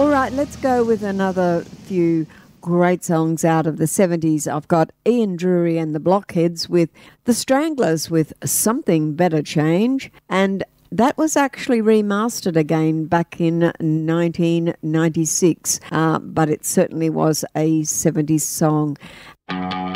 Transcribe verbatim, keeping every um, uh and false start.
All right, let's go with another few great songs out of the seventies. I've got Ian Drury and the Blockheads with The Stranglers with Something Better Change, and that was actually remastered again back in nineteen ninety-six, uh, but it certainly was a seventies song.